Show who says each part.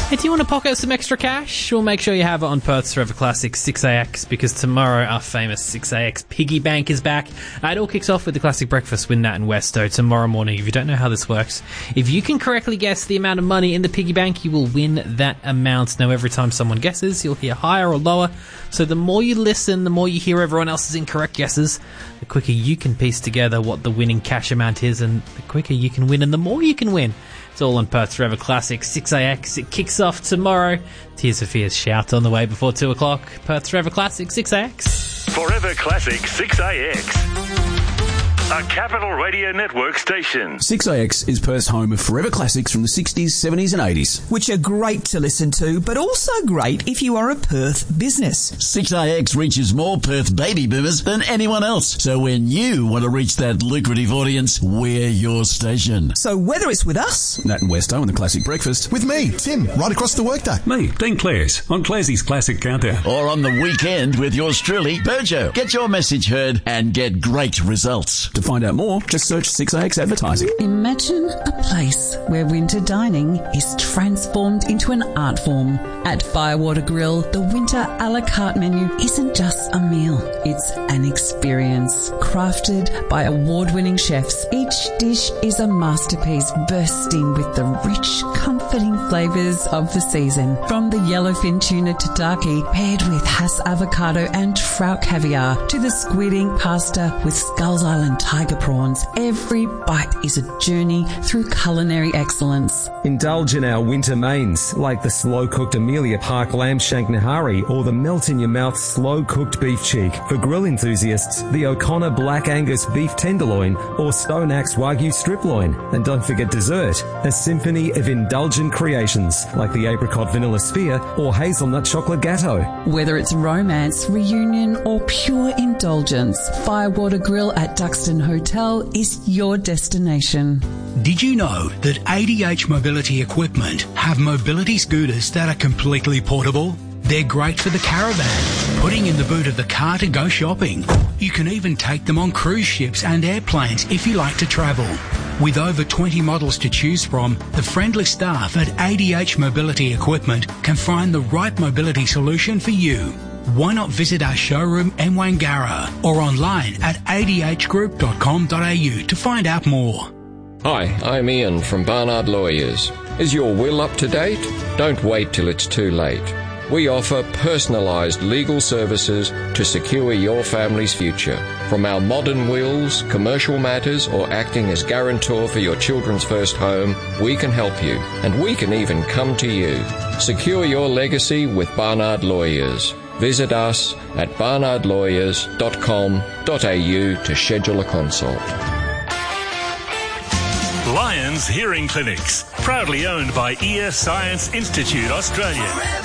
Speaker 1: Hey, do you want to pocket some extra cash? Well, make sure you have it on Perth's Forever Classic 6AX, because tomorrow our famous 6AX piggy bank is back. It all kicks off with the classic breakfast with Nat and Westo tomorrow morning. If you don't know how this works, if you can correctly guess the amount of money in the piggy bank, you will win that amount. Now, every time someone guesses, you'll hear higher or lower. So the more you listen, the more you hear everyone else's incorrect guesses, the quicker you can piece together what the winning cash amount is, and the quicker you can win and the more you can win. It's all on Perth's Forever Classic 6AX. It kicks off tomorrow. Tears for Fears shout on the way before 2 o'clock. Perth's Forever Classic 6AX.
Speaker 2: Forever Classic 6AX. A Capital Radio Network station.
Speaker 3: 6AX is Perth's home of forever classics from the 60s, 70s and 80s.
Speaker 4: Which are great to listen to, but also great if you are a Perth business.
Speaker 5: 6AX reaches more Perth baby boomers than anyone else. So when you want to reach that lucrative audience, we're your station.
Speaker 4: So whether it's with us,
Speaker 3: Nat and Westo on the Classic Breakfast.
Speaker 6: With me, Tim, right across the workday.
Speaker 7: Me, Dean Clares, on Clarsey's Classic Countdown.
Speaker 5: Or on the weekend with yours truly, Burjo. Get your message heard and get great results.
Speaker 3: To find out more, just search 6AX Advertising.
Speaker 8: Imagine a place where winter dining is transformed into an art form. At Firewater Grill, the winter a la carte menu isn't just a meal. It's an experience. Crafted by award-winning chefs, each dish is a masterpiece bursting with the rich, comforting flavours of the season. From the yellowfin tuna tataki paired with Hass avocado and trout caviar to the squid ink pasta with Skulls Island tiger prawns, every bite is a journey through culinary excellence.
Speaker 9: Indulge in our winter mains, like the slow-cooked Amelia Park lamb shank nahari or the melt-in-your-mouth slow-cooked beef cheek. For grill enthusiasts, the O'Connor Black Angus beef tenderloin or Stone Axe Wagyu strip loin. And don't forget dessert, a symphony of indulgent creations, like the apricot vanilla sphere or hazelnut chocolate gatto.
Speaker 8: Whether it's romance, reunion or pure indulgence, Firewater Grill at Duxton Hotel is your destination.
Speaker 10: Did you know that ADH Mobility Equipment have mobility scooters that are completely portable? They're great for the caravan, putting in the boot of the car to go shopping. You can even take them on cruise ships and airplanes if you like to travel. With over 20 models to choose from, the friendly staff at ADH Mobility Equipment can find the right mobility solution for you. Why not visit our showroom in Wangara or online at adhgroup.com.au to find out more.
Speaker 11: Hi, I'm Ian from Barnard Lawyers. Is your will up to date? Don't wait till it's too late. We offer personalised legal services to secure your family's future. From our modern wills, commercial matters, or acting as guarantor for your children's first home, we can help you. And we can even come to you. Secure your legacy with Barnard Lawyers. Visit us at barnardlawyers.com.au to schedule a consult.
Speaker 2: Lions Hearing Clinics, proudly owned by EF Science Institute Australia.